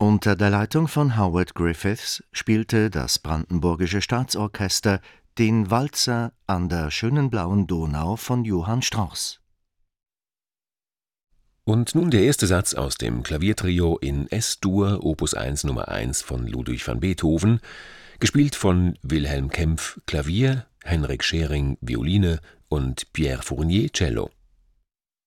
Unter der Leitung von Howard Griffiths spielte das Brandenburgische Staatsorchester den Walzer an der schönen blauen Donau von Johann Strauss. Und nun der erste Satz aus dem Klaviertrio in S-Dur, Opus 1 Nummer 1 von Ludwig van Beethoven, gespielt von Wilhelm Kempff Klavier, Henrik Schering Violine und Pierre Fournier Cello.